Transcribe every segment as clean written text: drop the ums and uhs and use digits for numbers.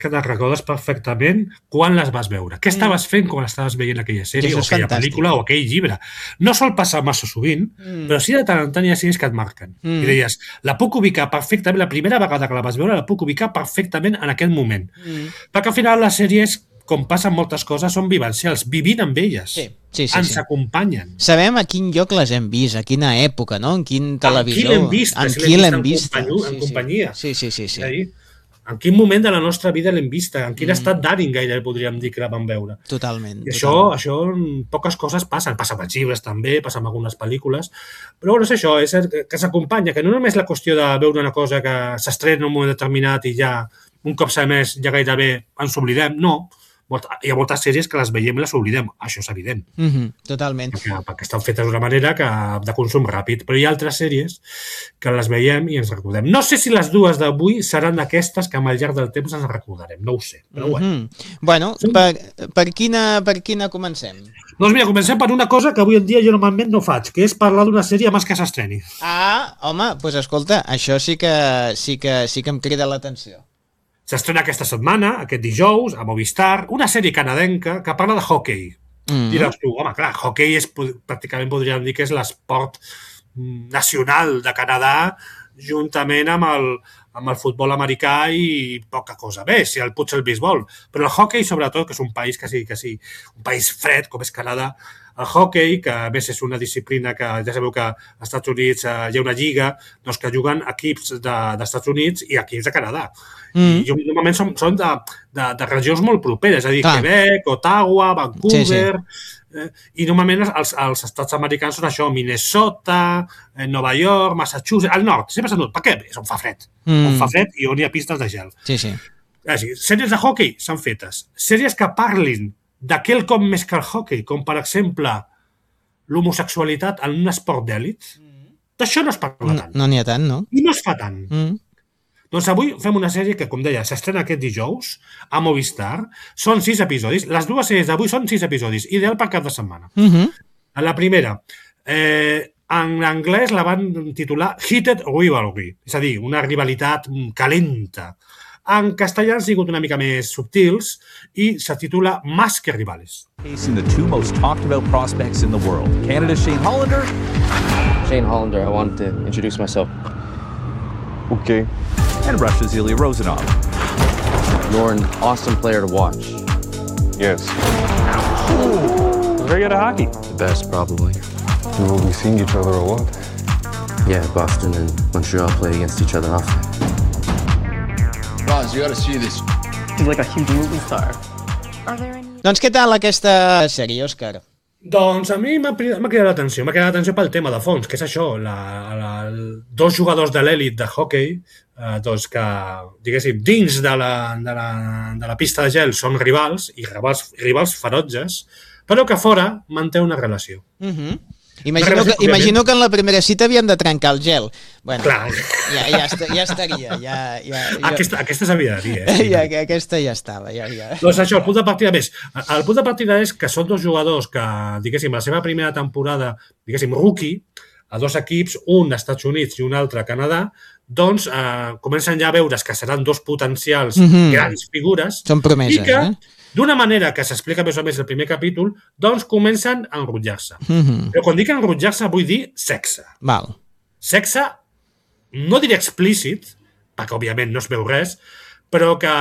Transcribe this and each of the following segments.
que te'n recordes perfectament quan les vas veure. Què estaves fent quan estaves veient aquella sèrie o aquella pel·lícula o aquell llibre? No sol passar massa sovint, però sí de tant en tant hi ha sèries que et marquen. I deies, la puc ubicar perfectament, la primera vegada que la vas veure, la puc ubicar perfectament en aquell moment. Perquè al final les sèries, com passen moltes coses, són vivencials. Vivint amb elles. Sí. Ens acompanyen. Sabem a quin lloc les hem vist, a quina època, no? En quin televisor. Amb qui l'hem vist? En companyia. Sí. En quin moment de la nostra vida l'hem vista? En quin estat d'ànim gairebé podríem dir que la vam veure? Totalment. I això, poques coses passen. Passa amb els llibres també, passa amb algunes pel·lícules. Però bueno, és això, és que s'acompanya, que no només la qüestió de veure una cosa que s'estrena en un moment determinat i ja un cop s'ha emès ja gairebé ens oblidem. No. Hi ha moltes sèries que les veiem i les oblidem. Això és evident. Totalment. Perquè estan fetes d'una manera de consum ràpid. Però hi ha altres sèries que les veiem i ens recordem. No sé si les dues d'avui seran d'aquestes que amb el llarg del temps ens recordarem. No ho sé. Però bueno, per quina comencem? Doncs mira, comencem per una cosa que avui en dia jo normalment no faig, que és parlar d'una sèrie abans que s'estreni. Home, doncs escolta, això sí que em crida l'atenció. S'estrena aquesta setmana, aquest dijous, a Movistar, una sèrie canadenca que parla de hockey. Diràs tu, home, clar, hockey pràcticament podríem dir que és l'esport nacional de Canadà juntament amb el futbol americà i poca cosa més, potser el béisbol. Però el hockey, sobretot, que és un país que sí, un país fred com és Canadà, el hockey, que a més és una disciplina que ja sabeu que als Estats Units hi ha una lliga que juguen equips dels Estats Units i equips de Canadà. I normalment són de regions molt properes, és a dir, Quebec, Ottawa, Vancouver... I normalment els estats americans són això, Minnesota, Nova York, Massachusetts, al nord, sempre és al nord. Per què? És on fa fred. On fa fred i on hi ha pistes de gel. Sí. Sèries de hockey s'han fetes. Sèries que parlin de quelcom més que el hockey, com per exemple l'homosexualitat en un esport d'èlit, d'això no es parla tant. No n'hi ha tant, no? I no es fa tant. Doncs avui fem una sèrie que, com deia, s'estrena aquest dijous a Movistar. Són 6 episodis. Les dues sèries d'avui són 6 episodis. Ideal per cap de setmana. La primera, en anglès la van titular Heated Rivalry, és a dir, una rivalitat calenta. En castellà han sigut una mica més subtils i se titula Más que rivales. Facing the two most talked about prospects in the world. Canada's Shane Hollander. Shane Hollander, I wanted to introduce myself. Okay. And Russia's Ilya Rozanov. You're an awesome player to watch. Yes. Very good at hockey. The best, probably. We will be seeing each other a lot. Yeah, Boston and Montreal play against each other often. Roz, you gotta see this. He's like a huge movie star. Doncs què tal aquesta sèrie, Òscar? Doncs a mi m'ha cridat l'atenció. M'ha cridat l'atenció pel tema de fons, que és això, dos jugadors de l'èlit de hockey, que, diguéssim, dins de la pista de gel són rivals, i rivals ferotges, però que fora manté una relació. Imagino que en la primera cita havien de trencar el gel. Bueno, clar. Ja estaria. Aquesta s'havia de dir, Aquesta ja estava. Doncs això, el punt de partida més. El punt de partida és que són dos jugadors que, diguéssim, la seva primera temporada, diguéssim, rookie, a dos equips, un als Estats Units i un altre a Canadà, doncs comencen ja a veure's que seran dos potencials grans figures. Són promeses, i que, d'una manera que s'explica més o més el primer capítol, doncs comencen a enrotllar-se. Però quan dic enrotllar-se vull dir sexe. Val. Sexe, no diré explícit, perquè òbviament no es veu res, però que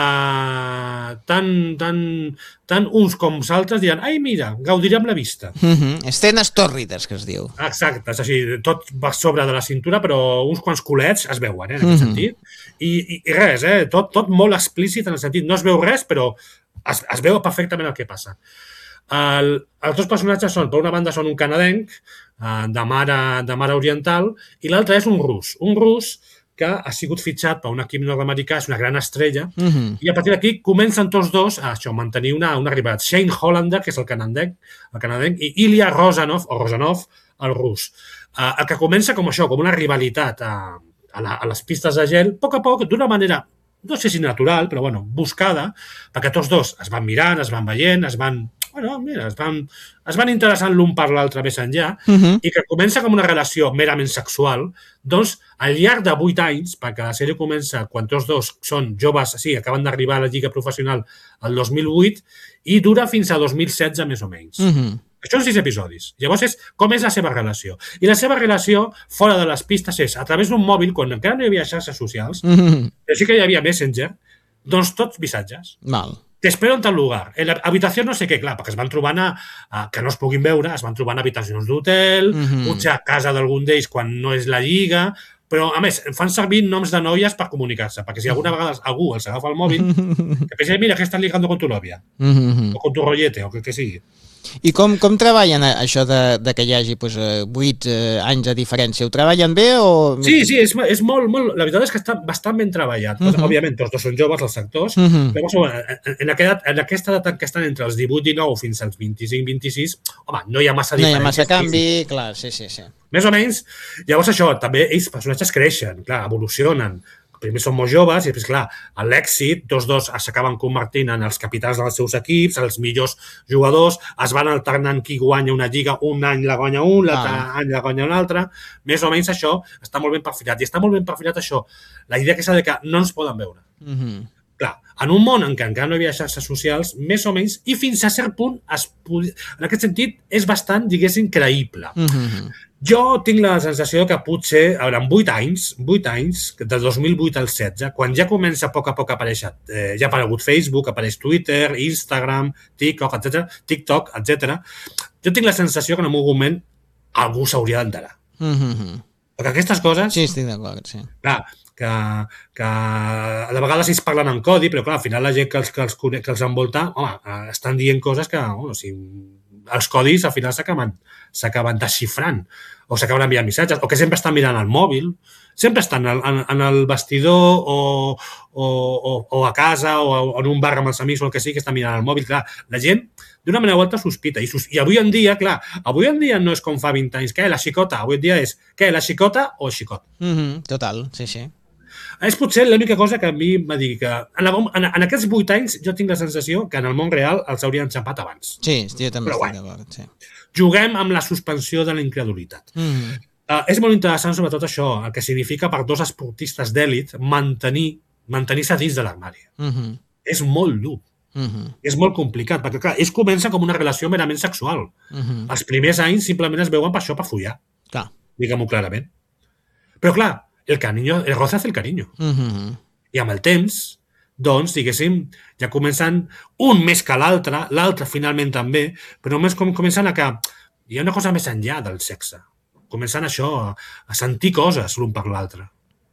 tant uns com els altres diran ai, mira, gaudiré amb la vista. Escenes tòrrides, que es diu. Exacte, és així, tot va sobre de la cintura, però uns quants culets es veuen, en aquest sentit. I res, tot molt explícit en el sentit, no es veu res, però es veu perfectament el que passa. Els dos personatges són, per una banda són un canadenc de mare oriental i l'altre és un rus que ha sigut fitxat per un equip nord-americà, és una gran estrella, i a partir d'aquí comencen tots dos a mantenir una rivalitat. Shane Hollander, que és el canadenc, i Ilya Rozanov, el rus. El que comença com això, com una rivalitat a les pistes de gel, a poc, d'una manera, no sé si natural, però bueno, buscada, perquè tots dos es van mirant, es van veient, es van bueno, mira, es van interessant l'un per l'altre més enllà, i que comença com una relació merament sexual, doncs, al llarg de 8 anys, perquè la sèrie comença quan tots dos són joves, sí, acaben d'arribar a la lliga professional el 2008, i dura fins a 2016, més o menys. Això són 6 episodis. Llavors, com és la seva relació? I la seva relació, fora de les pistes, és a través d'un mòbil, quan encara no hi havia xarxes socials, però sí que hi havia Messenger, doncs tots missatges. Val. Te espero en tal lugar. En l'habitació no sé què, clar, perquè es van trobant que no es puguin veure, es van trobant habitacions d'hotel, potser a casa d'algun d'ells quan no és la lliga, però, a més, fan servir noms de noies per comunicar-se, perquè si alguna vegada algú els agafa el mòbil, que pensa, mira, que estàs ligando con tu novia, o con tu rollete, o que sigui. I com treballen això de que hi hagi 8 anys de diferència? Ho treballen bé o...? Sí, és molt... La veritat és que està bastant ben treballat. Òbviament, tots dos són joves, els actors, però en aquesta edat que estan entre els 18-19 fins als 25-26, home, no hi ha massa diferència. No hi ha massa canvi, clar, sí. Més o menys, llavors això, també ells, personatges, creixen, clar, evolucionen. Primer són molt joves i després, clar, a l'èxit, tots dos s'acaben convertint en els capitans dels seus equips, els millors jugadors, es van alternant qui guanya una lliga, un any la guanya un, l'altre any la guanya un altre. Més o menys això està molt ben perfilat. I està molt ben perfilat això, la idea aquesta de que no ens poden veure. Clar, en un món en què encara no hi havia xarxes socials, més o menys, i fins a cert punt, en aquest sentit, és bastant, diguéssim, creïble. Jo tinc la sensació que potser, en 8 anys, del 2008 al 16, quan ja comença a poc a aparèixer, ja ha aparegut Facebook, apareix Twitter, Instagram, TikTok, etc. Jo tinc la sensació que en un moment algú s'hauria d'enterar. Perquè aquestes coses... Sí, estic d'acord, sí. Clar, que a de vegades ells parlen en codi, però clar, al final la gent que els envolta, home, estan dient coses que, bueno, si els codis al final s'acaben desxifrant o s'acaben enviant missatges, o que sempre estan mirant el mòbil, sempre estan en el vestidor o a casa o en un bar amb els amics o el que sigui, que estan mirant el mòbil. Clar, la gent d'una manera o altra sospita. I avui en dia, clar, no és com fa 20 anys. Què, la xicota? Avui en dia és, què, la xicota o el xicot? Total, sí. És potser l'única cosa que a mi m'ha dit que en aquests 8 anys jo tinc la sensació que en el món real els haurien xampat abans. Sí, jo també estic d'acord, sí. Juguem amb la suspensió de la incredulitat. És molt interessant sobretot això, el que significa per dos esportistes d'èlit mantenir-se dins de l'armari. És molt dur. És molt complicat, perquè clar, ells comencen com una relació merament sexual. Els primers anys simplement es veuen per això, per follar. Diguem-ho clarament. Però clar, el roce hace el cariño. I amb el temps, doncs, diguéssim, ja comencen un més que l'altre finalment també, però només comencen a que hi ha una cosa més enllà del sexe. Comencen això, a sentir coses l'un per l'altre.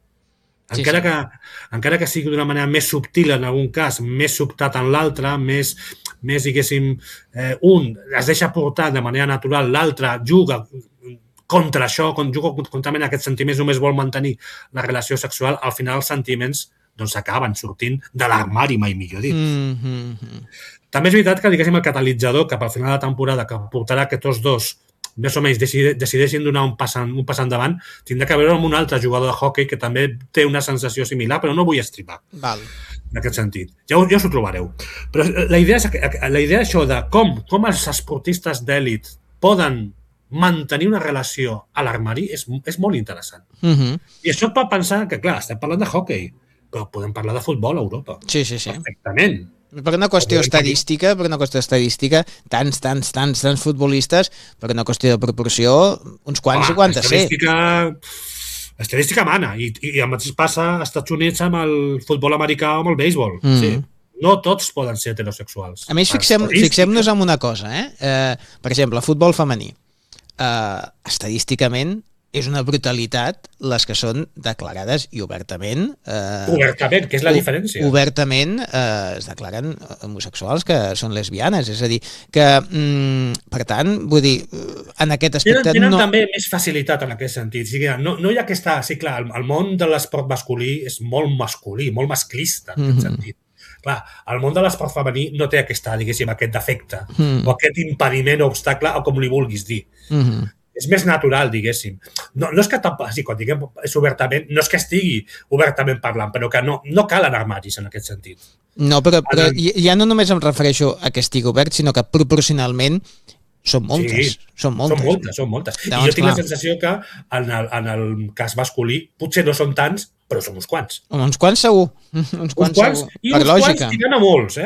Encara que sigui d'una manera més subtil en algun cas, més sobtat en l'altre, més diguéssim, un es deixa portar de manera natural, l'altre juga contra això, juga contrament aquests sentiments, només vol mantenir la relació sexual, al final els sentiments doncs acaben sortint de l'armari, mai millor dit. També és veritat que, diguéssim, el catalitzador cap al final de la temporada que portarà que tots dos més o menys decideixin donar un pas endavant, tindrà que veure amb un altre jugador de hoquei que també té una sensació similar, però no vull estripar. En aquest sentit. Ja us ho trobareu. Però la idea és això de com els esportistes d'èlit poden mantenir una relació a l'armari és molt interessant. I això et pot pensar que, clar, estem parlant de hoquei, però podem parlar de futbol a Europa. Sí. Perfectament. Per una qüestió estadística, tants futbolistes, per una qüestió de proporció, uns quants i quantes ser. Estadística mana, i el mateix passa als Estats Units amb el futbol americà o amb el béisbol. Sí. No tots poden ser heterosexuals. A més, fixem-nos en una cosa. Per exemple, el futbol femení. Estadísticament, és una brutalitat les que són declarades i obertament... Obertament, què és la diferència? Obertament es declaren homosexuals, que són lesbianes, és a dir, que, per tant, vull dir, en aquest aspecte... Tenen també més facilitat en aquest sentit. O sigui, no hi ha aquesta... Sí, clar, el món de l'esport masculí és molt masculí, molt masclista, en aquest sentit. Clar, el món de l'esport femení no té diguéssim, aquest defecte, o aquest impediment o obstacle, o com li vulguis dir. És més natural, diguéssim. No és que tampoc, sí, quan diguem és obertament, no és que estigui obertament parlant, però que no calen armaris en aquest sentit. No, però ja no només em refereixo a que estigui obert, sinó que proporcionalment són moltes. Sí, són moltes. Són moltes. I Llavors, jo tinc la clar. sensació que en el cas masculí potser no són tants, però som uns quants. Uns quants segur. Uns quants I per uns lògica. quants tirant a molts,